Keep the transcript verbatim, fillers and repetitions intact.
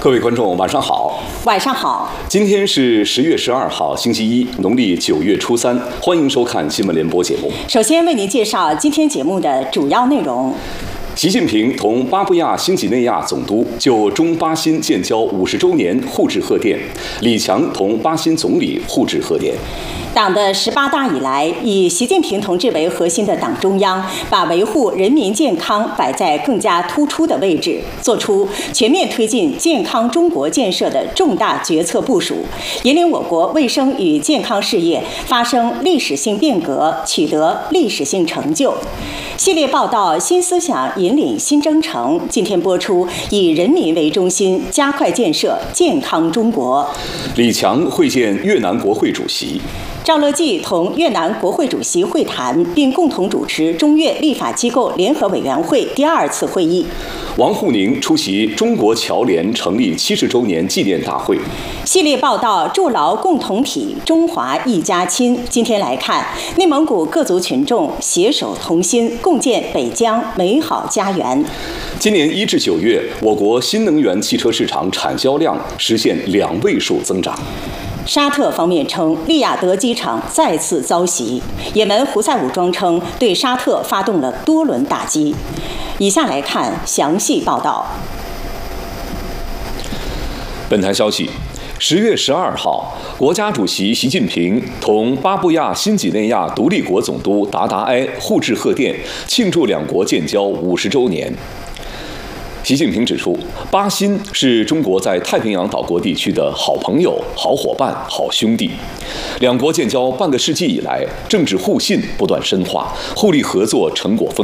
各位观众，晚上好。 晚上好。 今天是十月十二号，星期一，农历九月初三。欢迎收看新闻联播节目。 首先为您介绍今天节目的主要内容。 习近平同巴布亚新几内亚总督就中巴新建交五十周年互致贺电，李强同巴新总理互致贺电。 党的十八大以来，以习近平同志为核心的党中央，把维护人民健康摆在更加突出的位置，做出全面推进健康中国建设的重大决策部署，引领我国卫生与健康事业发生历史性变革，取得历史性成就。系列报道《新思想引领新征程》今天播出，以人民为中心，加快建设健康中国。 李强会见越南国会主席。 赵乐际同越南国会主席会谈，并共同主持中越立法机构联合委员会第二次会议。 王沪宁出席中国侨联成立七十周年纪念大会。 系列报道筑牢共同体，中华一家亲。今天来看，内蒙古各族群众携手同心，共建北疆美好家园。 今年一至九月，我国新能源汽车市场产销量实现两位数增长。 沙特方面称，利雅得机场再次遭袭。也门胡塞武装称对沙特发动了多轮打击。以下来看详细报道。 本台消息，十月十二号，国家主席习近平同巴布亚新几内亚独立国总督达达埃互致贺电，庆祝两国建交五十周年。习近平指出，巴新是中国在太平洋岛国地区的好朋友、好伙伴、好兄弟。两国建交半个世纪以来，政治互信不断深化，互利合作成果丰